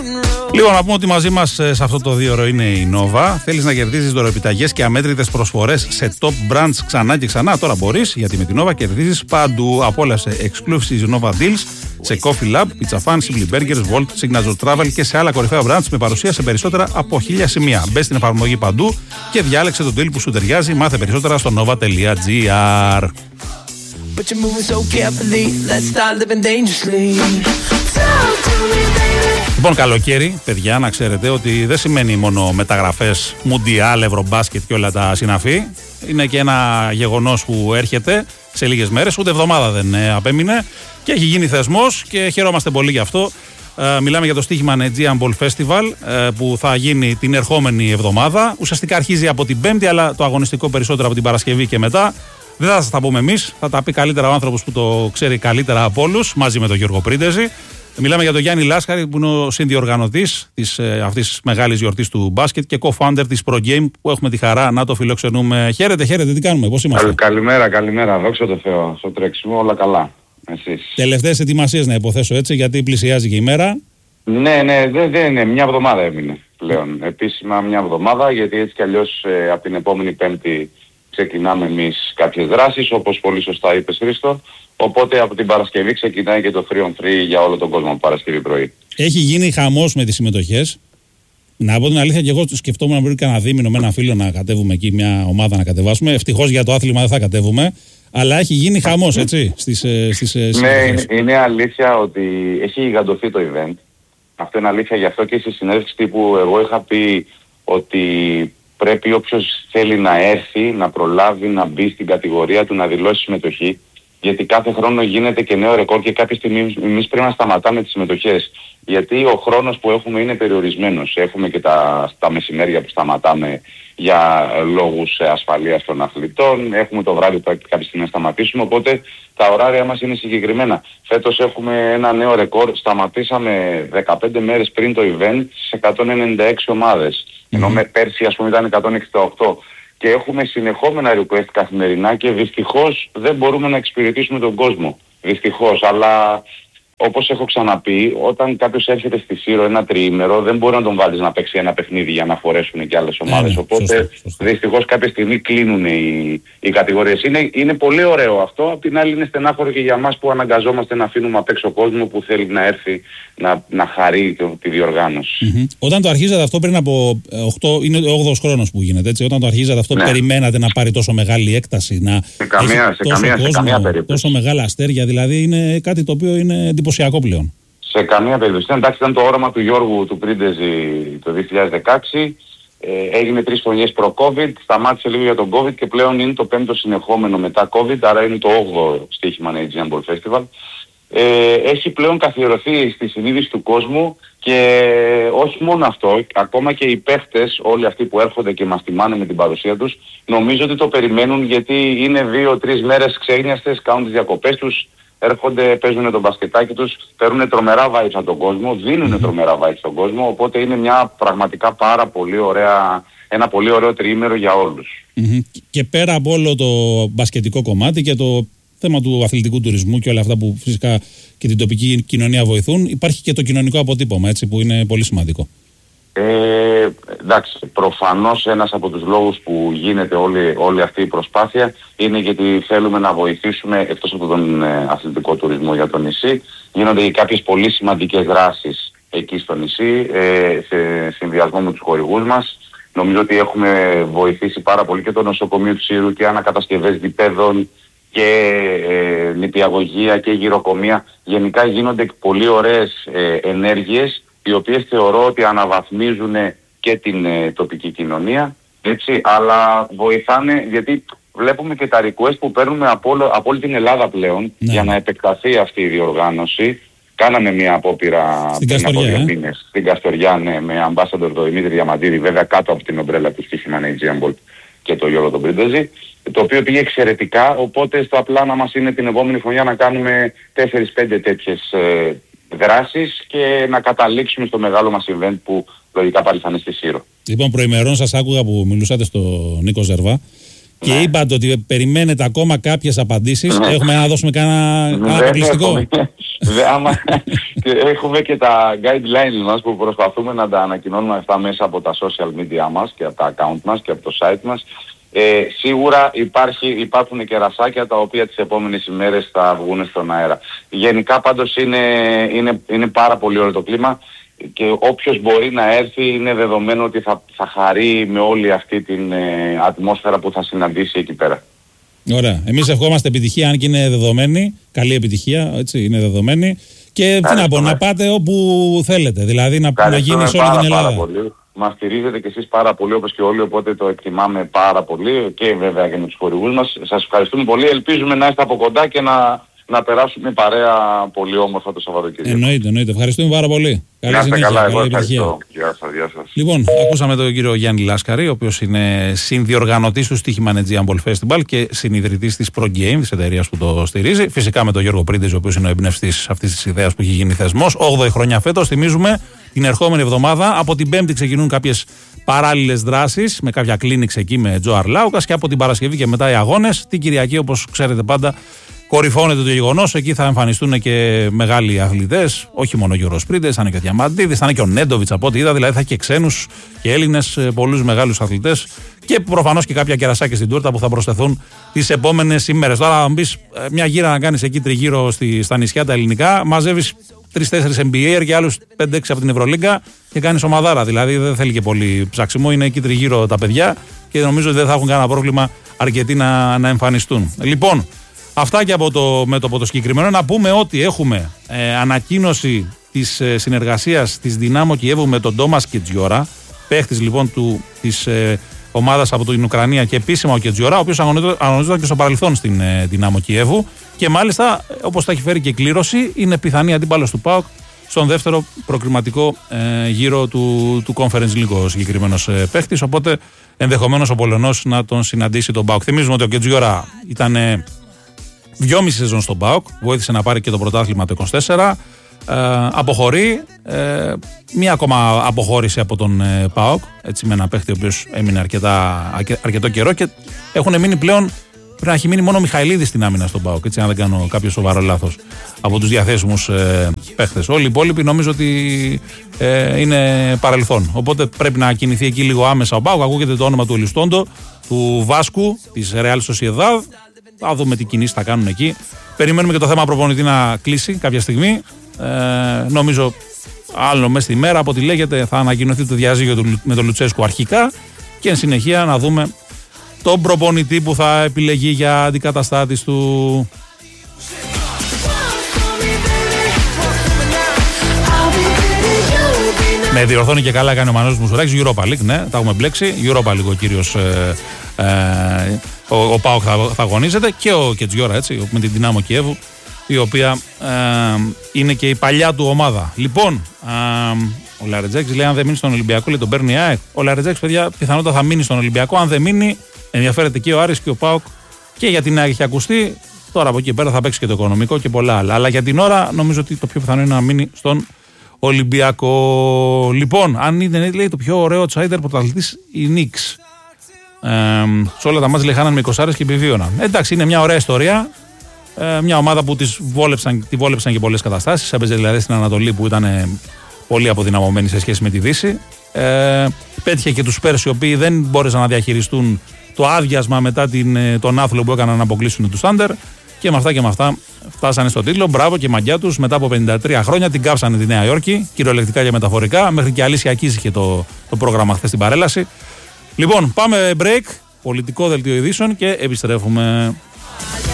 Λοιπόν, να πούμε ότι μαζί μας σε αυτό το 2ωρο είναι η Nova. Θέλεις να κερδίζεις δωρεοπιταγές και αμέτρητες προσφορές σε top brands ξανά και ξανά? Τώρα μπορείς, γιατί με την Nova κερδίζεις παντού. Απόλαυσε exclusive Nova deals σε Coffee Lab, Pizza Fan, Simply Burgers, Volt, Signature Travel και σε άλλα κορυφαία brands με παρουσία σε περισσότερα από 1000 σημεία. Μπες στην εφαρμογή παντού και διάλεξε τον deal που σου ταιριάζει. Μάθε περισσότερα στο nova.gr. But you're moving so carefully, let's start living dangerously. Talk to me, baby. Λοιπόν, καλοκαίρι, παιδιά, να ξέρετε ότι δεν σημαίνει μόνο μεταγραφές, Μουντιάλ, Ευρωμπάσκετ και όλα τα συναφή. Είναι και ένα γεγονός που έρχεται σε λίγες μέρες, ούτε εβδομάδα δεν απέμεινε και έχει γίνει θεσμός και χαιρόμαστε πολύ γι' αυτό. Μιλάμε για το στοίχημα Aegean Ball Festival που θα γίνει την ερχόμενη εβδομάδα. Ουσιαστικά αρχίζει από την Πέμπτη, αλλά το αγωνιστικό περισσότερο από την Παρασκευή και μετά. Δεν θα σας τα πούμε εμείς, θα τα πει καλύτερα ο άνθρωπος που το ξέρει καλύτερα από όλους, μαζί με τον Γιώργο Πρίντεζη. Μιλάμε για τον Γιάννη Λάσχαρη, που είναι ο συνδιοργανωτής αυτής της μεγάλης γιορτής του μπάσκετ και co-founder της ProGame, που έχουμε τη χαρά να το φιλοξενούμε. Χαίρετε, τι κάνουμε, πώς είμαστε? Καλημέρα, δόξα τω Θεώ. Στο τρέξιμο όλα καλά. Εσείς? Τελευταίες ετοιμασίες να υποθέσω έτσι, γιατί πλησιάζει και η μέρα. Ναι, δεν είναι. Μια εβδομάδα έμεινε πλέον. Επίσημα μια εβδομάδα, γιατί έτσι κι αλλιώς από την επόμενη Πέμπτη ξεκινάμε εμείς κάποιες δράσεις, όπως πολύ σωστά είπες, Χρήστο. Οπότε από την Παρασκευή ξεκινάει και το free on free για όλο τον κόσμο Παρασκευή πρωί. Έχει γίνει χαμός με τις συμμετοχές. Να πω την αλήθεια, και εγώ σκεφτόμουν να βρει κανένα δίμηνο με ένα φίλο να κατέβουμε εκεί, μια ομάδα να κατεβάσουμε. Ευτυχώς για το άθλημα δεν θα κατέβουμε. Αλλά έχει γίνει χαμός, έτσι, στις ναι, είναι αλήθεια ότι έχει γιγαντωθεί το event. Αυτό είναι αλήθεια, γι' αυτό και στη συνέντευξη τύπου εγώ είχα πει ότι πρέπει όποιος θέλει να έρθει, να προλάβει να μπει στην κατηγορία του, να δηλώσει συμμετοχή. Γιατί κάθε χρόνο γίνεται και νέο ρεκόρ και κάποια στιγμή εμείς πρέπει να σταματάμε τις συμμετοχές. Γιατί ο χρόνος που έχουμε είναι περιορισμένος. Έχουμε και τα μεσημέρια που σταματάμε για λόγους ασφαλείας των αθλητών. Έχουμε το βράδυ που κάποια στιγμή να σταματήσουμε. Οπότε τα ωράρια μας είναι συγκεκριμένα. Φέτος έχουμε ένα νέο ρεκόρ. Σταματήσαμε 15 μέρες πριν το event σε 196 ομάδες. Ενώ πέρσι ας πούμε ήταν 168. Και έχουμε συνεχόμενα request καθημερινά και δυστυχώς δεν μπορούμε να εξυπηρετήσουμε τον κόσμο. Δυστυχώς, αλλά όπως έχω ξαναπεί, όταν κάποιος έρχεται στη Σύρο ένα τριήμερο δεν μπορεί να τον βάλεις να παίξει ένα παιχνίδι για να φορέσουν και άλλες ομάδες. Οπότε σωστά. Δυστυχώς κάποια στιγμή κλείνουν οι κατηγορίες. Είναι πολύ ωραίο αυτό, απ' την άλλη είναι στενάχωρο και για μας που αναγκαζόμαστε να αφήνουμε απ' έξω κόσμο που θέλει να έρθει να χαρεί τη διοργάνωση. Όταν το αρχίζατε αυτό πριν από 8, είναι ο 8ος χρόνος που γίνεται, έτσι. Όταν το αρχίζατε αυτό, περιμένατε να πάρει τόσο μεγάλη έκταση, να σε καμία περίπτωση. Τόσο μεγάλα αστέρια, δηλαδή είναι κάτι το οποίο είναι εντυπωσιακό πλέον. Σε καμία περίπτωση. Εντάξει, ήταν το όραμα του Γιώργου του Πρίντεζη το 2016. Έγινε 3 χρονιές προ-COVID, σταμάτησε λίγο για τον COVID και πλέον είναι το 5ο συνεχόμενο μετά COVID, άρα είναι το 8ο στοίχημα Aegean Ball Festival. Έχει πλέον καθιερωθεί στη συνείδηση του κόσμου και όχι μόνο αυτό, ακόμα και οι παίχτες, όλοι αυτοί που έρχονται και μας τιμάνε με την παρουσία τους, νομίζω ότι το περιμένουν γιατί είναι 2-3 μέρες ξέγνιαστες, κάνουν τις διακοπές τους, έρχονται, παίζουν τον μπασκετάκι τους, παίρνουν τρομερά vibes από τον κόσμο, δίνουν τρομερά vibes στον κόσμο, οπότε είναι μια πραγματικά πάρα πολύ ωραία, ένα πολύ ωραίο τριήμερο για όλους. Και πέρα από όλο το μπασκετικό κομμάτι και το θέμα του αθλητικού τουρισμού και όλα αυτά που φυσικά και την τοπική κοινωνία βοηθούν, υπάρχει και το κοινωνικό αποτύπωμα, έτσι, που είναι πολύ σημαντικό. Εντάξει, προφανώς ένας από τους λόγους που γίνεται όλη αυτή η προσπάθεια είναι γιατί θέλουμε να βοηθήσουμε, εκτός από τον αθλητικό τουρισμό για το νησί, γίνονται κάποιες πολύ σημαντικές δράσεις εκεί στο νησί, σε συνδυασμό με τους χορηγούς μας. Νομίζω ότι έχουμε βοηθήσει πάρα πολύ και το νοσοκομείο του Σύρου και ανακατασκευές γηπέδων και νηπιαγωγεία και γυροκομεία. Γενικά γίνονται πολύ ωραίες ενέργειες, οι οποίες θεωρώ ότι αναβαθμίζουν και την τοπική κοινωνία, έτσι, αλλά βοηθάνε, γιατί βλέπουμε και τα request που παίρνουμε από όλη την Ελλάδα πλέον, για να επεκταθεί αυτή η διοργάνωση. Κάναμε μια απόπειρα πριν από 2 μήνες στην Καστοριά, με ambassador τον Δημήτρη Διαμαντήρη, βέβαια κάτω από την ομπρέλα του στοίχημα Aegean Ball και το Γιώργο τον Πρίντεζη, το οποίο πήγε εξαιρετικά, οπότε στο απλά μας είναι την επόμενη χρονιά να κάνουμε 4-5 τέτοιες δράσεις και να καταλήξουμε στο μεγάλο μας event που λογικά πάλι θα είναι στη Σύρο. Λοιπόν, προημερών σας άκουγα που μιλούσατε στον Νίκο Ζερβά Και είπατε ότι περιμένετε ακόμα κάποιες απαντήσεις. Έχουμε να δώσουμε κανένα αποκλειστικό. Έχουμε και τα guidelines μας που προσπαθούμε να τα ανακοινώνουμε αυτά μέσα από τα social media μας και από τα account μας και από το site μας. Σίγουρα υπάρχουν κερασάκια τα οποία τις επόμενες ημέρες θα βγουν στον αέρα. Γενικά πάντως είναι πάρα πολύ ωραίο το κλίμα και όποιος μπορεί να έρθει είναι δεδομένο ότι θα χαρεί με όλη αυτή την ατμόσφαιρα που θα συναντήσει εκεί πέρα. Ωραία. Εμείς ευχόμαστε επιτυχία, αν και είναι δεδομένη. Καλή επιτυχία, έτσι, είναι δεδομένη. Και τι να πω, να πάτε όπου θέλετε. Δηλαδή να γίνει σε όλη την Ελλάδα. Πάρα πολύ. Μας στηρίζετε κι εσείς πάρα πολύ όπως και όλοι, οπότε το εκτιμάμε πάρα πολύ και βέβαια και με τους χορηγούς μας. Σας ευχαριστούμε πολύ. Ελπίζουμε να είστε από κοντά και να περάσουμε παρέα πολύ όμορφα το Σαββατοκύριακο. Εννοείται. Ευχαριστούμε πάρα πολύ. Καλή συνέχεια. Καλή επιτυχία. Γεια σας. Λοιπόν, ακούσαμε τον κύριο Γιάννη Λάσκαρη, ο οποίος είναι συνδιοργανωτής του Στοίχημα Aegean Ball Festival και συνιδρυτής της Pro Game, της εταιρείας που το στηρίζει. Φυσικά με τον Γιώργο Πρίντεζ, ο οποίος είναι ο εμπνευστής αυτής της ιδέας που έχει γίνει θεσμός. 8η χρονιά φέτος. Θυμίζουμε την ερχόμενη εβδομάδα. Από την Πέμπτη ξεκινούν κάποιες παράλληλες δράσεις με κάποια κλίνιξ εκεί με Τζο Αρλάουκας και από την Παρασκευή και μετά οι αγώνες. Την Κυριακή, όπως ξέρετε πάντα, κορυφώνεται το γεγονός. Εκεί θα εμφανιστούν και μεγάλοι αθλητές. Όχι μόνο ο Γιώργος Πρίντεζ, θα είναι και ο Διαμαντίδης, θα είναι και ο Νέντοβιτς από ό,τι είδα. Δηλαδή θα έχει και ξένους και Έλληνες, πολλούς μεγάλους αθλητές. Και προφανώς και κάποια κερασάκια στην τούρτα που θα προσθεθούν τις επόμενες ημέρες. Τώρα, αν μπεις μια γύρα να κάνεις εκεί τριγύρω στα νησιά τα ελληνικά, μαζεύεις 3-4 NBA και άλλους 5-6 από την Ευρωλίγκα και κάνεις ομαδάρα. Δηλαδή δεν θέλει και πολύ ψάξιμο. Είναι εκεί τριγύρω τα παιδιά και νομίζω ότι δεν θα έχουν κανένα πρόβλημα αρκετοί να εμφανιστούν. Λοιπόν. Αυτά και από το μέτωπο το συγκεκριμένο. Να πούμε ότι έχουμε ανακοίνωση της συνεργασίας της Δυνάμο Κιέβου με τον Ντόμας Κετζιόρα, παίχτης λοιπόν της ομάδας από την Ουκρανία και επίσημα ο Κετζιόρα, ο οποίος αγωνιζόταν και στο παρελθόν στην Δυνάμο Κιέβου και μάλιστα, όπως θα έχει φέρει και κλήρωση, είναι πιθανή αντίπαλος του ΠΑΟΚ στον δεύτερο προκριματικό γύρο του Conference League ο συγκεκριμένος παίχτης, οπότε ενδεχομένως ο Πολωνός να τον συναντήσει τον ΠΑΟΚ. Θυμίζουμε ότι ο Κετζιόρα ήταν 2,5 σεζόν στον ΠΑΟΚ, βοήθησε να πάρει και το πρωτάθλημα το 24. Αποχωρεί. Μία ακόμα αποχώρηση από τον ΠΑΟΚ, έτσι, με ένα παίχτη ο οποίος έμεινε αρκετό καιρό και έχουν μείνει πλέον. Πρέπει να έχει μείνει μόνο ο Μιχαηλίδης στην άμυνα στον ΠΑΟΚ, έτσι, αν δεν κάνω κάποιο σοβαρό λάθος από τους διαθέσιμους παίχτες. Όλοι οι υπόλοιποι νομίζω ότι είναι παρελθόν. Οπότε πρέπει να κινηθεί εκεί λίγο άμεσα ο ΠΑΟΚ. Ακούγεται το όνομα του Ελιστόντο, του Βάσκου, της Real Sociedad. Θα δούμε τι κινήσεις θα κάνουν εκεί. Περιμένουμε και το θέμα προπονητή να κλείσει κάποια στιγμή. Νομίζω άλλο μέσα στη μέρα, από ό,τι λέγεται, θα ανακοινωθεί το διαζύγιο με τον Λουτσέσκου αρχικά και εν συνεχεία να δούμε τον προπονητή που θα επιλεγεί για αντικαταστάτης του. Με διορθώνει και καλά, κάνει ο Μανώλης Μουσουράκης. Europa League, ναι, τα έχουμε μπλέξει. Europa League ο κύριος ο ΠΑΟΚ θα αγωνίζεται και ο Κετζιόρα, έτσι, με την Δυνάμο Κιέβου, η οποία είναι και η παλιά του ομάδα. Λοιπόν, ο Λαρετζάκης λέει: αν δεν μείνει στον Ολυμπιακό, λέει, τον παίρνει η ΑΕΚ. Ο Λαρετζάκης, παιδιά, πιθανότατα θα μείνει στον Ολυμπιακό. Αν δεν μείνει, ενδιαφέρεται και ο Άρης και ο ΠΑΟΚ και για την ΑΕΚ έχει ακουστεί. Τώρα από εκεί πέρα θα παίξει και το οικονομικό και πολλά άλλα. Αλλά για την ώρα νομίζω ότι το πιο πιθανό είναι να μείνει στον Ολυμπιακό. Λοιπόν, αν είναι, λέει, το πιο ωραίο outsider πρωταθλητής η Νίξ. Σε όλα τα μάτς, λέει, χάναν με 20 και επιβίωναν. Εντάξει, είναι μια ωραία ιστορία. Μια ομάδα που τη βόλεψαν και πολλές καταστάσεις. Έπαιζε δηλαδή στην Ανατολή που ήταν πολύ αποδυναμωμένη σε σχέση με τη Δύση. Πέτυχε και τους Σπέρς, οι οποίοι δεν μπόρεσαν να διαχειριστούν το άδειασμα μετά τον άθλο που έκαναν να αποκλείσουν τους Thunder. Και με αυτά φτάσανε στο τίτλο. Μπράβο και μαγιά τους. Μετά από 53 χρόνια την κάψανε τη Νέα Υόρκη, κυριολεκτικά και μεταφορικά. Μέχρι και Αλήσια Κίζη είχε το πρόγραμμα χθες στην παρέλαση. Λοιπόν, πάμε break, πολιτικό δελτίο ειδήσεων και επιστρέφουμε.